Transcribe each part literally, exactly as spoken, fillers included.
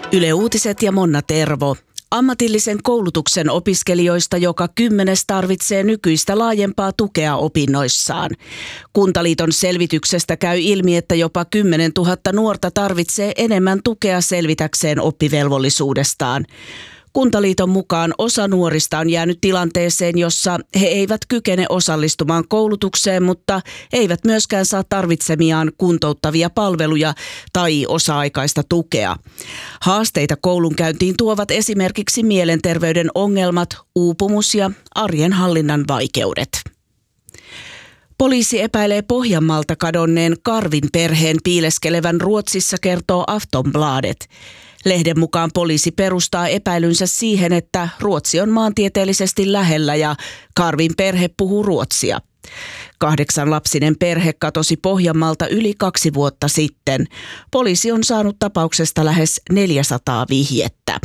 Yle Uutiset ja Monna Tervo. Ammatillisen koulutuksen opiskelijoista joka kymmenes tarvitsee nykyistä laajempaa tukea opinnoissaan. Kuntaliiton selvityksestä käy ilmi, että jopa kymmenen tuhatta nuorta tarvitsee enemmän tukea selvitäkseen oppivelvollisuudestaan. Kuntaliiton mukaan osa nuorista on jäänyt tilanteeseen, jossa he eivät kykene osallistumaan koulutukseen, mutta eivät myöskään saa tarvitsemiaan kuntouttavia palveluja tai osa-aikaista tukea. Haasteita koulunkäyntiin tuovat esimerkiksi mielenterveyden ongelmat, uupumus ja arjen hallinnan vaikeudet. Poliisi epäilee Pohjanmaalta kadonneen Karvin perheen piileskelevän Ruotsissa, kertoo Aftonbladet. Lehden mukaan poliisi perustaa epäilynsä siihen, että Ruotsi on maantieteellisesti lähellä ja Karvin perhe puhuu ruotsia. Kahdeksanlapsinen perhe katosi Pohjanmaalta yli kaksi vuotta sitten. Poliisi on saanut tapauksesta lähes neljäsataa vihjettä.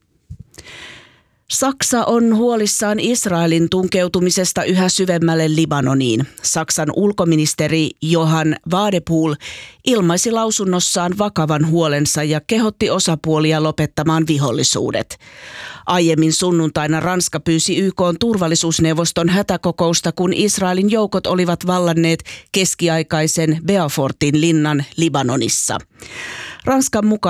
Saksa on huolissaan Israelin tunkeutumisesta yhä syvemmälle Libanoniin. Saksan ulkoministeri Johann Wadephul ilmaisi lausunnossaan vakavan huolensa ja kehotti osapuolia lopettamaan vihollisuudet. Aiemmin sunnuntaina Ranska pyysi Y K:n turvallisuusneuvoston hätäkokousta, kun Israelin joukot olivat vallanneet keskiaikaisen Beaufortin linnan Libanonissa. Ranskan mukaan